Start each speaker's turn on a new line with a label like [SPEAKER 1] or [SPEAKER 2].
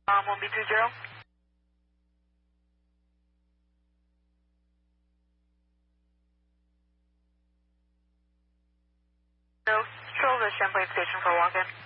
[SPEAKER 1] 1B20. So, control the Champlain station for walk-in.